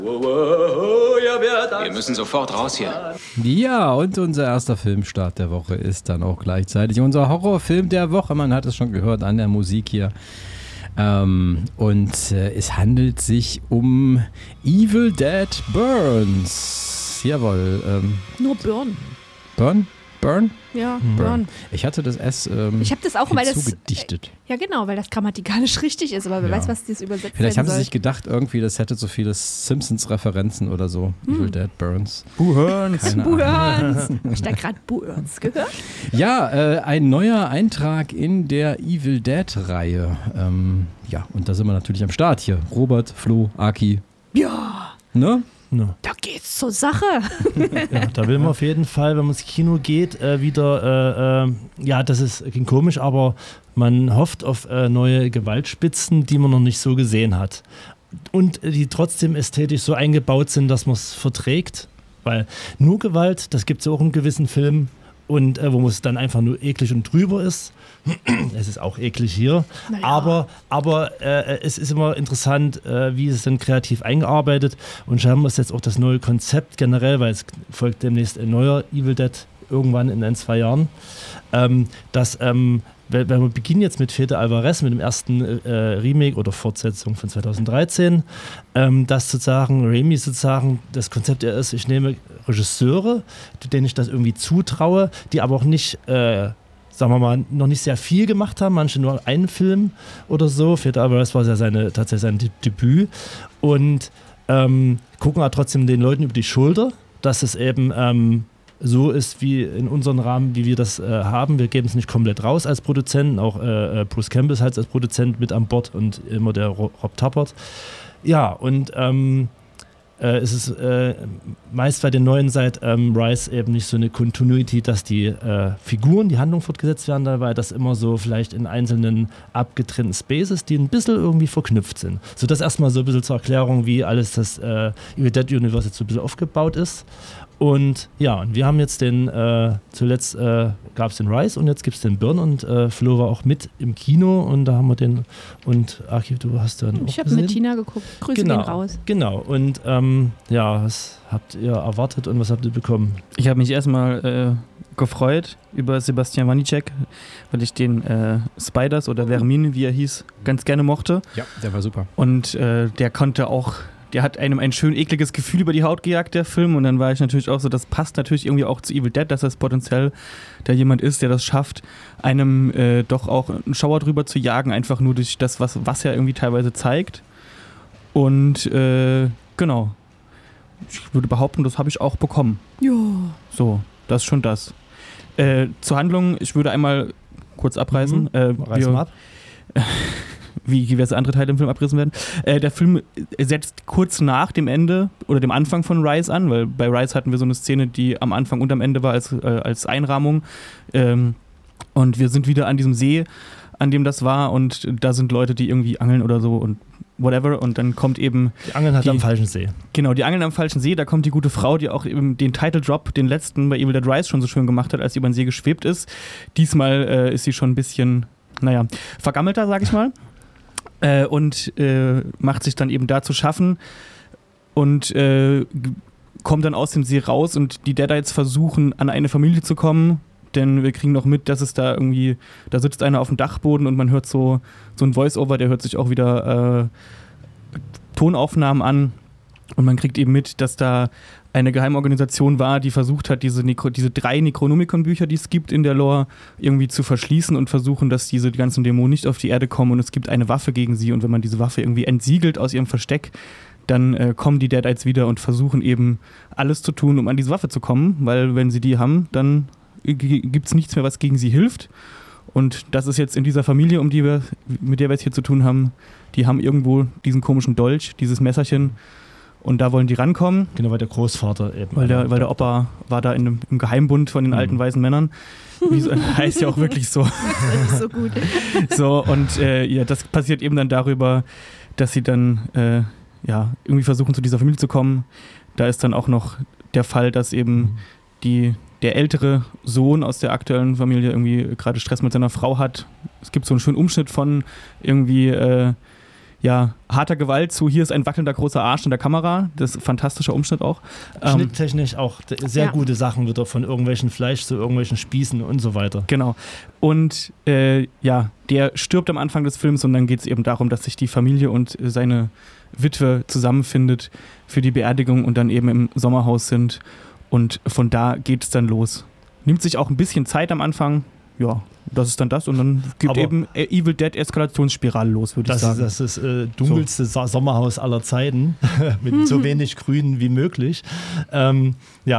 Wir müssen sofort raus hier. Ja, und unser erster Filmstart der Woche ist dann auch gleichzeitig unser Horrorfilm der Woche. Man hat es schon gehört an der Musik hier. Es handelt sich um Evil Dead Burns. Jawohl. Nur Burn. Burn? Ja, Burn. Ich hatte das S ich habe das auch, weil das zugedichtet. Ja, genau, weil das grammatikalisch richtig ist, aber wer weiß, was das übersetzt Vielleicht haben werden sie soll. sich gedacht, irgendwie, das hätte so viele Simpsons-Referenzen oder so. Evil Dead Burns. Burns. Habe ich da gerade Burns gehört? Ja, ein neuer Eintrag in der Evil Dead-Reihe. Und da sind wir natürlich am Start hier. Robert, Flo, Aki. Ja. Ne? No. Da geht's zur Sache. Ja, da will man auf jeden Fall, wenn man ins Kino geht, wieder, klingt komisch, aber man hofft auf neue Gewaltspitzen, die man noch nicht so gesehen hat. Und die trotzdem ästhetisch so eingebaut sind, dass man es verträgt. Weil nur Gewalt, das gibt es ja auch in gewissen Filmen, und wo es dann einfach nur eklig und drüber ist. Es ist auch eklig hier, naja. aber es ist immer interessant, wie es dann kreativ eingearbeitet, und scheinbar ist jetzt auch das neue Konzept generell, weil es folgt demnächst ein neuer Evil Dead irgendwann in 1-2 Jahren, wenn wir beginnen jetzt mit Fede Alvarez, mit dem ersten Remake oder Fortsetzung von 2013, dass sozusagen Raimi sozusagen das Konzept ist, ich nehme Regisseure, denen ich das irgendwie zutraue, die aber auch nicht, sagen wir mal, noch nicht sehr viel gemacht haben, manche nur einen Film oder so. Fede Alvarez war ja tatsächlich sein Debüt, und gucken aber trotzdem den Leuten über die Schulter, dass es eben so ist wie in unserem Rahmen, wie wir das haben. Wir geben es nicht komplett raus als Produzenten. Auch Bruce Campbell ist halt als Produzent mit an Bord und immer der Rob Tappert. Ja, und es ist meist bei den neuen seit Rise eben nicht so eine Continuity, dass die Figuren, die Handlung fortgesetzt werden, dabei das immer so vielleicht in einzelnen abgetrennten Spaces, die ein bisschen irgendwie verknüpft sind. So, das erstmal so ein bisschen zur Erklärung, wie alles das Evil Dead Universe jetzt so ein bisschen aufgebaut ist. Und ja, und wir haben jetzt zuletzt gab es den Rise und jetzt gibt es den Burn, und Flo war auch mit im Kino, und da haben wir den, und Archiv, du hast dann Ich habe mit Tina geguckt, Grüße gehen raus. Genau, und was habt ihr erwartet und was habt ihr bekommen? Ich habe mich erstmal gefreut über Sebastian Wanicek, weil ich den Spiders oder Vermin, wie er hieß, ganz gerne mochte. Ja, der war super. Und der hat einem ein schön ekliges Gefühl über die Haut gejagt, der Film. Und dann war ich natürlich auch so, das passt natürlich irgendwie auch zu Evil Dead, dass das potenziell da jemand ist, der das schafft, einem doch auch einen Schauer drüber zu jagen, einfach nur durch das, was er irgendwie teilweise zeigt. Und genau. Ich würde behaupten, das habe ich auch bekommen. Ja. So, das ist schon das. Zur Handlung, ich würde einmal kurz abreißen. Reiß mal ab. Wie diverse andere Teile im Film abrissen werden. Der Film setzt kurz nach dem Ende oder dem Anfang von Rise an, weil bei Rise hatten wir so eine Szene, die am Anfang und am Ende war als Einrahmung. Und wir sind wieder an diesem See, an dem das war, und da sind Leute, die irgendwie angeln oder so und whatever, und dann kommt eben... Die angeln halt am falschen See. Genau, die angeln am falschen See, da kommt die gute Frau, die auch eben den Title Drop, den letzten bei Evil Dead Rise schon so schön gemacht hat, als sie über den See geschwebt ist. Diesmal ist sie schon ein bisschen, vergammelter, sag ich mal. Und macht sich dann eben da zu schaffen und kommt dann aus dem See raus, und die Deadites versuchen, an eine Familie zu kommen, denn wir kriegen noch mit, dass es da irgendwie, da sitzt einer auf dem Dachboden und man hört so ein Voice-Over, der hört sich auch wieder Tonaufnahmen an, und man kriegt eben mit, dass da eine Geheimorganisation war, die versucht hat, diese 3 Necronomicon-Bücher, die es gibt in der Lore, irgendwie zu verschließen und versuchen, dass diese ganzen Dämonen nicht auf die Erde kommen, und es gibt eine Waffe gegen sie, und wenn man diese Waffe irgendwie entsiegelt aus ihrem Versteck, dann kommen die Deadites wieder und versuchen eben alles zu tun, um an diese Waffe zu kommen, weil wenn sie die haben, dann gibt es nichts mehr, was gegen sie hilft. Und das ist jetzt in dieser Familie, mit der wir es hier zu tun haben, die haben irgendwo diesen komischen Dolch, dieses Messerchen, und da wollen die rankommen. Genau, weil der Großvater eben. Weil der Opa war da im Geheimbund von den alten weißen Männern. Heißt ja auch wirklich so. Das ist nicht so gut. So, und das passiert eben dann darüber, dass sie dann irgendwie versuchen, zu dieser Familie zu kommen. Da ist dann auch noch der Fall, dass eben der ältere Sohn aus der aktuellen Familie irgendwie gerade Stress mit seiner Frau hat. Es gibt so einen schönen Umschnitt von irgendwie harter Gewalt zu hier ist ein wackelnder großer Arsch in der Kamera. Das ist ein fantastischer Umschnitt auch. Schnitttechnisch auch sehr gute Sachen wieder, von irgendwelchen Fleisch zu irgendwelchen Spießen und so weiter. Genau. Und der stirbt am Anfang des Films und dann geht es eben darum, dass sich die Familie und seine Witwe zusammenfindet für die Beerdigung und dann eben im Sommerhaus sind. Und von da geht es dann los. Nimmt sich auch ein bisschen Zeit am Anfang. Ja, das ist dann das. Und dann gibt eben Evil Dead Eskalationsspirale los, würde ich sagen. Das ist das dunkelste Sommerhaus aller Zeiten. Mit so wenig Grün wie möglich. Und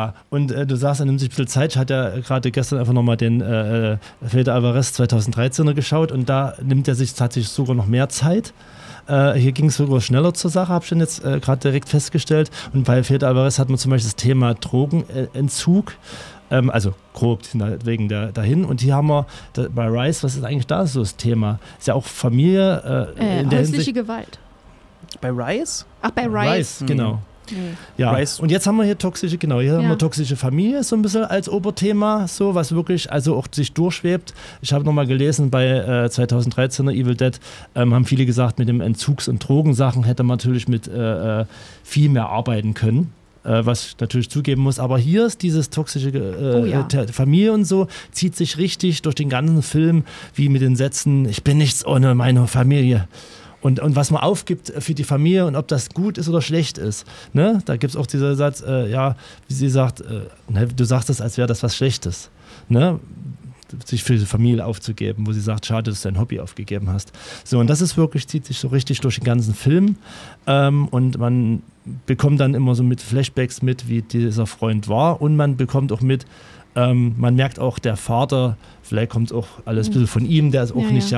du sagst, er nimmt sich ein bisschen Zeit. Ich hatte ja gerade gestern einfach nochmal den Fede Alvarez 2013er geschaut und da nimmt er sich tatsächlich sogar noch mehr Zeit. Hier ging es sogar schneller zur Sache, habe ich dann jetzt gerade direkt festgestellt. Und bei Fede Alvarez hat man zum Beispiel das Thema Drogenentzug. Also grob wegen dahin. Und hier haben wir bei Rise, was ist eigentlich da so das Thema? Ist ja auch Familie. Häusliche Gewalt. Bei Rise? Ach, bei Rise. Genau. Ja, Rise. und jetzt haben wir hier haben wir toxische Familie so ein bisschen als Oberthema, so was wirklich also auch sich durchschwebt. Ich habe nochmal gelesen, bei 2013er Evil Dead haben viele gesagt, mit dem Entzugs- und Drogensachen hätte man natürlich mit viel mehr arbeiten können. Was ich natürlich zugeben muss, aber hier ist dieses toxische Familie und so, zieht sich richtig durch den ganzen Film, wie mit den Sätzen, ich bin nichts ohne meine Familie. Und was man aufgibt für die Familie und ob das gut ist oder schlecht ist. Ne? Da gibt es auch diesen Satz, wie sie sagt, du sagst es, als wäre das was Schlechtes. Ne? Sich für die Familie aufzugeben, wo sie sagt, schade, dass du dein Hobby aufgegeben hast. So, und das ist wirklich, zieht sich so richtig durch den ganzen Film. Und man bekommt dann immer so mit Flashbacks mit, wie dieser Freund war. Und man bekommt auch mit, man merkt auch, der Vater, vielleicht kommt auch alles ein bisschen von ihm, der ist auch nicht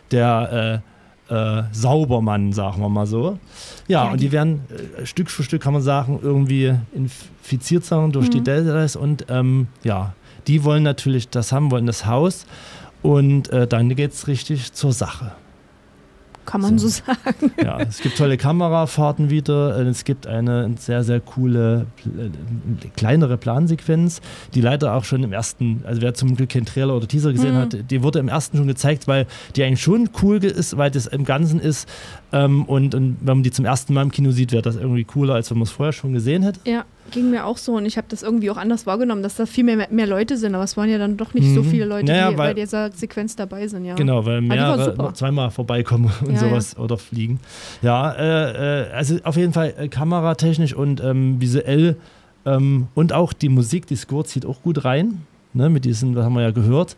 der Saubermann, sagen wir mal so. Ja, und die werden Stück für Stück, kann man sagen, irgendwie infiziert durch die Deltas und die wollen natürlich das haben, wollen das Haus und dann geht es richtig zur Sache. Kann man so sagen. Ja, es gibt tolle Kamerafahrten wieder. Es gibt eine sehr, sehr coole, kleinere Plansequenz, die leider auch schon im ersten, also wer zum Glück keinen Trailer oder Teaser gesehen hat, die wurde im ersten schon gezeigt, weil die eigentlich schon cool ist, weil das im Ganzen ist. Und wenn man die zum ersten Mal im Kino sieht, wäre das irgendwie cooler, als wenn man es vorher schon gesehen hätte. Ja, ging mir auch so und ich habe das irgendwie auch anders wahrgenommen, dass da viel mehr Leute sind, aber es waren ja dann doch nicht so viele Leute, die bei dieser Sequenz dabei sind. Ja. Genau, weil mehrere zweimal vorbeikommen und sowas oder fliegen. Ja, also auf jeden Fall kameratechnisch und visuell und auch die Musik, die Score zieht auch gut rein, ne, mit diesen, das haben wir ja gehört.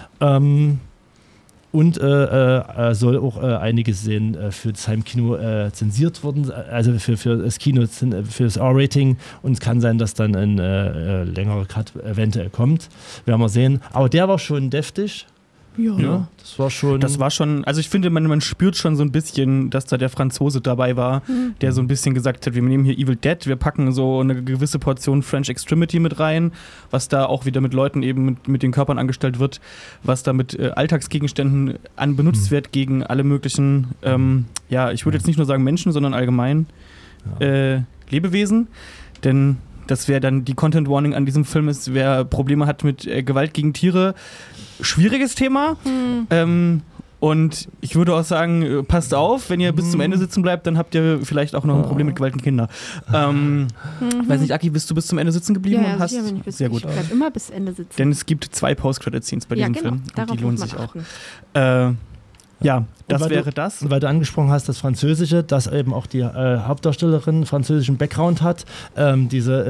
Und soll auch einiges sehen für das Heimkino zensiert worden, also für das Kino, für das R-Rating. Und es kann sein, dass dann ein längerer Cut eventuell kommt. Werden wir sehen. Aber der war schon deftig. Ja, das war schon, also ich finde, man spürt schon so ein bisschen, dass da der Franzose dabei war, der so ein bisschen gesagt hat, wir nehmen hier Evil Dead, wir packen so eine gewisse Portion French Extremity mit rein, was da auch wieder mit Leuten eben mit den Körpern angestellt wird, was da mit Alltagsgegenständen benutzt wird gegen alle möglichen, ich würde jetzt nicht nur sagen Menschen, sondern allgemein Lebewesen, denn das wäre dann die Content Warning an diesem Film ist, wer Probleme hat mit Gewalt gegen Tiere, schwieriges Thema. Und ich würde auch sagen, passt auf, wenn ihr bis zum Ende sitzen bleibt, dann habt ihr vielleicht auch noch ein Problem mit Gewalt gegen Kinder. Weiß nicht, Aki, bist du bis zum Ende sitzen geblieben? Ja, sicher, bin ich sehr gut. Ich bleib immer bis Ende sitzen. Denn es gibt 2 Post-Credit-Scenes bei diesem Film. Und die lohnen sich auch. Das wäre das. Und weil du angesprochen hast, das Französische, dass eben auch die Hauptdarstellerin französischen Background hat. Der eine,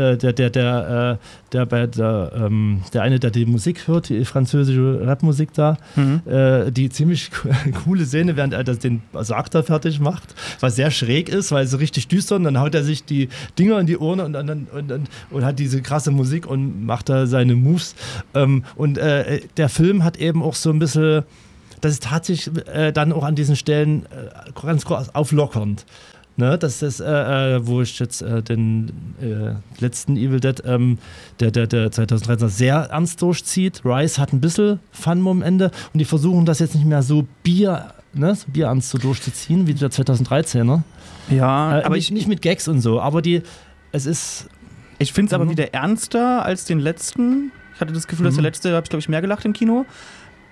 der die Musik hört, die französische Rapmusik da, die ziemlich coole Szene, während er den Sarg da fertig macht, was sehr schräg ist, weil es so richtig düster und dann haut er sich die Dinger in die Ohren und hat diese krasse Musik und macht da seine Moves. Der Film hat eben auch so ein bisschen. Das ist tatsächlich dann auch an diesen Stellen ganz auflockernd. Ne? Das ist, wo ich jetzt den letzten Evil Dead, der 2013 sehr ernst durchzieht. Rise hat ein bisschen Fun am Ende und die versuchen das jetzt nicht mehr so bierernst so durchzuziehen wie der 2013er. Ja, aber nicht mit Gags und so, aber es ist... Ich finde es aber wieder ernster als den letzten. Ich hatte das Gefühl, dass der letzte, da habe ich glaube ich mehr gelacht im Kino.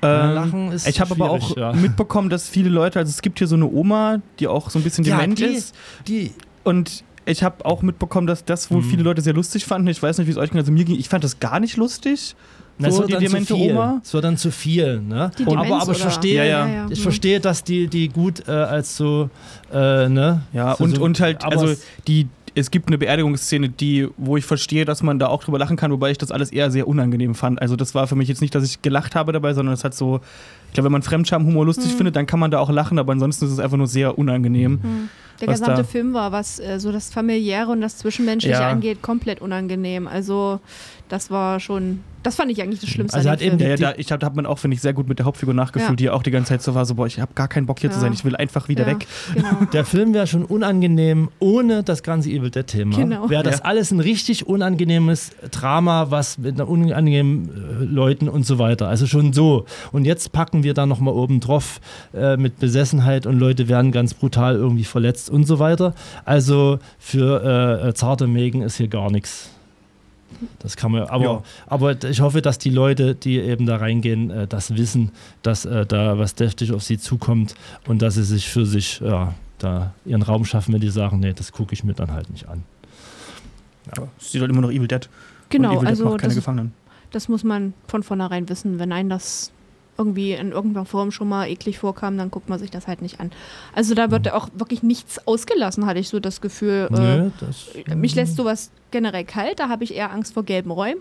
Lachen ist ich habe aber auch ja. mitbekommen, dass viele Leute, also es gibt hier so eine Oma, die auch so ein bisschen dement ist. Und ich habe auch mitbekommen, dass das wohl viele Leute sehr lustig fanden. Ich weiß nicht, wie es euch ging. Also mir ging, ich fand das gar nicht lustig. So, die demente Oma. Es wird dann zu viel, ne? Die Demenz, aber ich verstehe, ja. Ich verstehe, dass die gut als so, ne? Ja, so, und halt, also es gibt eine Beerdigungsszene, wo ich verstehe, dass man da auch drüber lachen kann, wobei ich das alles eher sehr unangenehm fand. Also das war für mich jetzt nicht, dass ich gelacht habe dabei, sondern es hat so, ich glaube, wenn man Fremdscham-Humor lustig findet, dann kann man da auch lachen, aber ansonsten ist es einfach nur sehr unangenehm. Der gesamte Film war, was so das Familiäre und das Zwischenmenschliche angeht, komplett unangenehm. Also das war schon, das fand ich eigentlich das Schlimmste. Also an dem Film. Da hat man auch, finde ich, sehr gut mit der Hauptfigur nachgefühlt, die auch die ganze Zeit so war, so, boah, ich habe gar keinen Bock hier zu sein, ich will einfach wieder weg. Genau. Der Film wäre schon unangenehm ohne das ganze Evil Dead-Thema. Genau. Wäre das alles ein richtig unangenehmes Drama, was mit einer unangenehmen Leuten und so weiter. Also schon so. Und jetzt packen wir da nochmal oben drauf mit Besessenheit und Leute werden ganz brutal irgendwie verletzt und so weiter. Also für zarte Mägen ist hier gar nichts. Das kann man, aber ich hoffe, dass die Leute, die eben da reingehen, das wissen, dass da was deftig auf sie zukommt und dass sie sich für sich da ihren Raum schaffen, wenn die sagen, nee, das gucke ich mir dann halt nicht an. Ja. Es sieht halt immer noch Evil Dead. Genau, und Evil Dead also macht keine Gefangenen. Das muss man von vornherein wissen. Wenn einem das irgendwie in irgendeiner Form schon mal eklig vorkam, dann guckt man sich das halt nicht an. Also da wird auch wirklich nichts ausgelassen, hatte ich so das Gefühl. Mich lässt sowas generell kalt, da habe ich eher Angst vor gelben Räumen,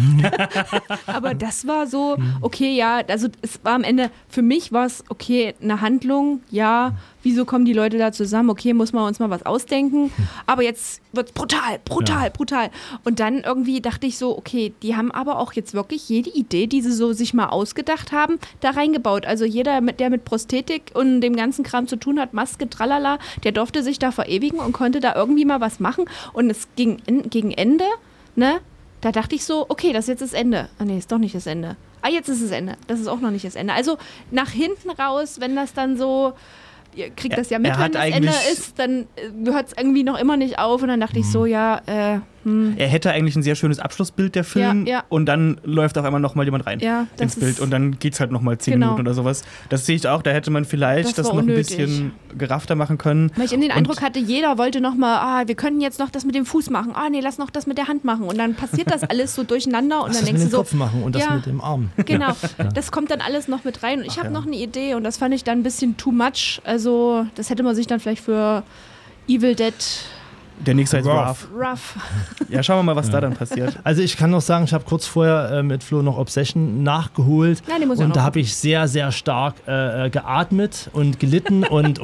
aber das war so, okay, ja, also es war am Ende, für mich war es, okay, eine Handlung, ja, wieso kommen die Leute da zusammen, okay, muss man uns mal was ausdenken, aber jetzt wird es brutal. Und dann irgendwie dachte ich so, okay, die haben aber auch jetzt wirklich jede Idee, die sie so sich mal ausgedacht haben, da reingebaut. Also jeder, der mit Prosthetik und dem ganzen Kram zu tun hat, Maske, tralala, der durfte sich da verewigen und konnte da irgendwie mal was machen. Und es ging gegen Ende, ne? Da dachte ich so, okay, das ist jetzt das Ende. Ah nee, ist doch nicht das Ende. Ah, jetzt ist das Ende. Das ist auch noch nicht das Ende. Also nach hinten raus, wenn das dann so, ihr kriegt das ja mit, wenn das Ende ist, dann hört es irgendwie noch immer nicht auf. Und dann dachte ich so, Er hätte eigentlich ein sehr schönes Abschlussbild, der Film, und dann läuft auf einmal nochmal jemand rein ins Bild und dann geht es halt nochmal 10 Minuten oder sowas. Das sehe ich auch, da hätte man vielleicht das noch ein bisschen geraffter machen können. Weil ich den Eindruck hatte, jeder wollte nochmal, wir können jetzt noch das mit dem Fuß machen, nee, lass noch das mit der Hand machen und dann passiert das alles so durcheinander und dann denkst du so, Kopf machen und das mit dem Arm. Genau, das kommt dann alles noch mit rein und ich habe noch eine Idee und das fand ich dann ein bisschen too much, also das hätte man sich dann vielleicht für Evil Dead... Der nächste heißt Rough. Ja, schauen wir mal, was da dann passiert. Also ich kann noch sagen, ich habe kurz vorher mit Flo noch Obsession nachgeholt und da habe ich sehr, sehr stark geatmet und gelitten und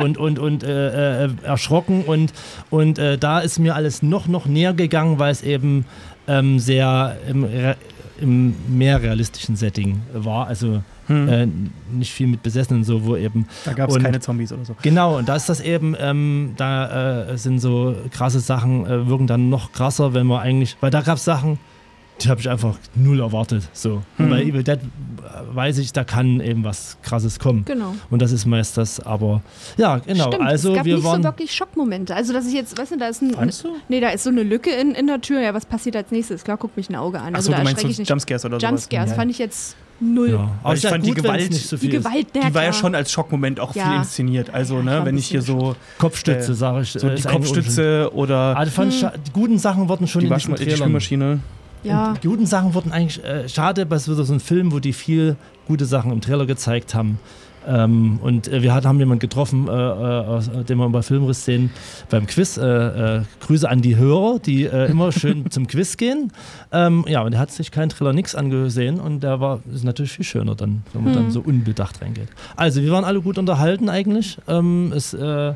erschrocken und da ist mir alles noch näher gegangen, weil es eben sehr im mehr realistischen Setting war, also nicht viel mit Besessenen, so wo eben... Da gab es keine Zombies oder so. Genau, und da ist das eben, da sind so krasse Sachen, wirken dann noch krasser, wenn man eigentlich... Weil da gab es Sachen, die habe ich einfach null erwartet. So. Bei Evil Dead weiß ich, da kann eben was Krasses kommen. Genau. Und das ist meist das, aber... Ja, genau. Stimmt, also es gab wir nicht waren so wirklich Schockmomente. Also, dass ich jetzt, weißt du, da ist da ist so eine Lücke in der Tür. Ja, was passiert als nächstes? Klar, guckt mich ein Auge an. Also, Achso, da du meinst ich so nicht. Jumpscares oder sowas? Jumpscares fand ich jetzt null. Ja. Aber ich fand die Gewalt nicht so viel die Gewalt, die war ja schon als Schockmoment auch viel inszeniert. Also, ne, wenn ich hier so... Kopfstütze, sage ich. So die Kopfstütze oder... Also die guten Sachen wurden schon in diesem die Spülmaschine. Ja. Die guten Sachen wurden eigentlich... schade, weil es wieder so ein Film, wo die viel gute Sachen im Trailer gezeigt haben. Und wir haben jemanden getroffen, den wir bei Filmriss sehen, beim Quiz. Grüße an die Hörer, die immer schön zum Quiz gehen. Und der hat sich keinen Trailer nix angesehen und der ist natürlich viel schöner dann, wenn man dann so unbedacht reingeht. Also wir waren alle gut unterhalten eigentlich. Für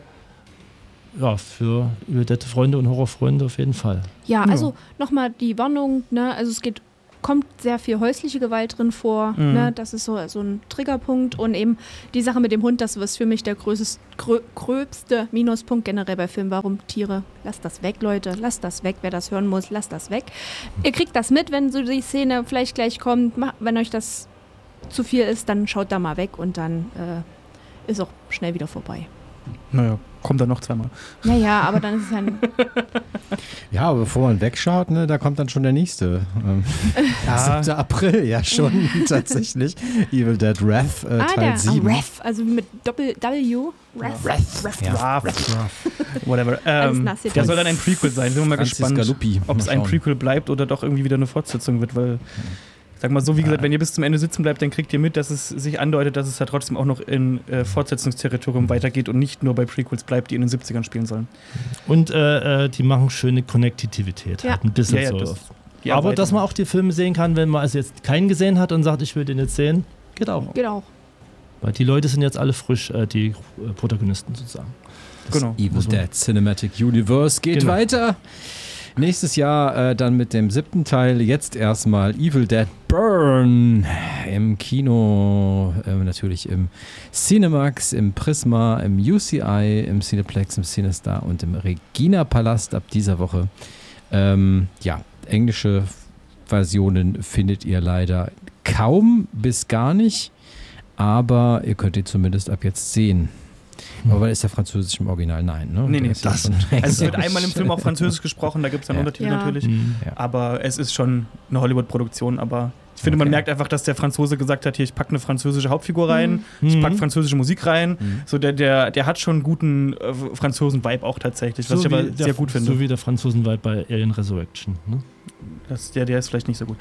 Evil Dead Freunde und Horrorfreunde auf jeden Fall. Ja, also nochmal die Warnung, ne? Also kommt sehr viel häusliche Gewalt drin vor, ne? Das ist so ein Triggerpunkt und eben die Sache mit dem Hund, das ist für mich der gröbste Minuspunkt generell bei Filmen. Warum Tiere? Lasst das weg, Leute, lasst das weg, wer das hören muss, lasst das weg. Ihr kriegt das mit, wenn so die Szene vielleicht gleich kommt, wenn euch das zu viel ist, dann schaut da mal weg und dann ist auch schnell wieder vorbei. Naja, kommt dann noch zweimal. Naja, aber dann ist es ein... Ja, aber bevor man wegschaut, ne, da kommt dann schon der nächste. 7. April, ja schon tatsächlich. Evil Dead Wrath, Teil 7. Wrath, also mit Doppel-W. Wrath. Whatever. Der soll dann ein Prequel sein. Sind wir mal gespannt, ob es ein Prequel bleibt oder doch irgendwie wieder eine Fortsetzung wird, weil, sag mal so, wie gesagt, wenn ihr bis zum Ende sitzen bleibt, dann kriegt ihr mit, dass es sich andeutet, dass es ja trotzdem auch noch in Fortsetzungsterritorium weitergeht und nicht nur bei Prequels bleibt, die in den 70ern spielen sollen. Und die machen schöne Konnektivität. Ja. Ein bisschen so. Aber dass man auch die Filme sehen kann, wenn man also jetzt keinen gesehen hat und sagt, ich will den jetzt sehen, geht auch. Geht auch. Weil die Leute sind jetzt alle frisch, die Protagonisten sozusagen. Genau. Evil Dead Cinematic Universe geht weiter. Nächstes Jahr dann mit dem 7. Teil. Jetzt erstmal Evil Dead Burn im Kino, natürlich im Cinemax, im Prisma, im UCI, im Cineplex, im Cinestar und im Regina Palast ab dieser Woche. Englische Versionen findet ihr leider kaum bis gar nicht. Aber ihr könnt ihn zumindest ab jetzt sehen. Aber ist der Französisch im Original? Nein, ne? Nee, das. Also es wird einmal im Film auch Französisch gesprochen, da gibt es dann Untertitel natürlich. Aber es ist schon eine Hollywood-Produktion. Aber ich finde, man merkt einfach, dass der Franzose gesagt hat, hier, ich packe eine französische Hauptfigur rein, ich packe französische Musik rein. So der hat schon einen guten Franzosen-Vibe auch tatsächlich, was ich aber sehr gut finde. So wie der Franzosen-Vibe bei Alien Resurrection. Ne? Der ist vielleicht nicht so gut.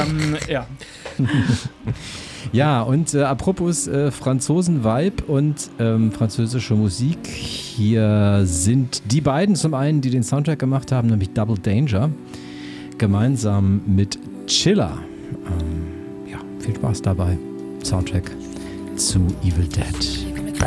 Ja, und apropos Franzosen-Vibe und französische Musik, hier sind die beiden zum einen, die den Soundtrack gemacht haben, nämlich Double Danger, gemeinsam mit Chiller. Viel Spaß dabei. Soundtrack zu Evil Dead.